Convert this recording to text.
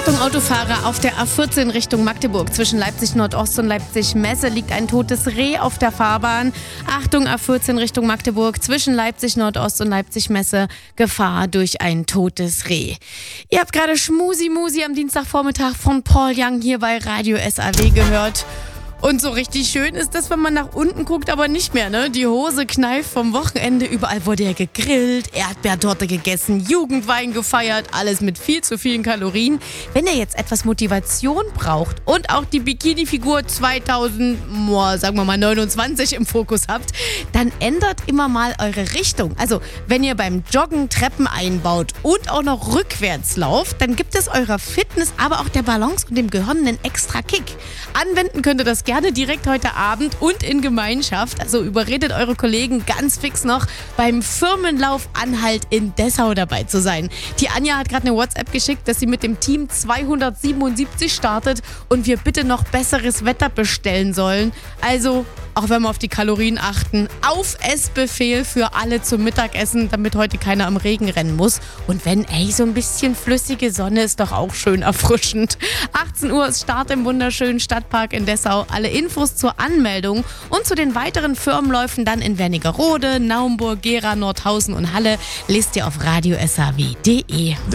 Achtung Autofahrer, auf der A14 Richtung Magdeburg zwischen Leipzig Nordost und Leipzig Messe liegt ein totes Reh auf der Fahrbahn. Achtung A14 Richtung Magdeburg zwischen Leipzig Nordost und Leipzig Messe, Gefahr durch ein totes Reh. Ihr habt gerade Schmusi Musi am Dienstagvormittag von Paul Young hier bei Radio SAW gehört. Und so richtig schön ist das, wenn man nach unten guckt, aber nicht mehr, ne? Die Hose kneift vom Wochenende, überall wurde ja gegrillt, Erdbeertorte gegessen, Jugendwein gefeiert, alles mit viel zu vielen Kalorien. Wenn ihr jetzt etwas Motivation braucht und auch die Bikini-Figur 2029 im Fokus habt, dann ändert immer mal eure Richtung. Also, wenn ihr beim Joggen Treppen einbaut und auch noch rückwärts lauft, dann gibt es eurer Fitness, aber auch der Balance und dem Gehirn einen extra Kick. Anwenden könnt ihr das gerne direkt heute Abend und in Gemeinschaft. Also überredet eure Kollegen ganz fix noch beim Firmenlauf Anhalt in Dessau dabei zu sein. Die Anja hat gerade eine WhatsApp geschickt, dass sie mit dem Team 277 startet und wir bitte noch besseres Wetter bestellen sollen. Also, auch wenn wir auf die Kalorien achten, auf Essbefehl für alle zum Mittagessen, damit heute keiner am Regen rennen muss. Und wenn, so ein bisschen flüssige Sonne ist doch auch schön erfrischend. 18 Uhr ist Start im wunderschönen Stadtpark in Dessau. Alle Infos zur Anmeldung und zu den weiteren Firmenläufen dann in Wernigerode, Naumburg, Gera, Nordhausen und Halle lest ihr auf radiosaw.de.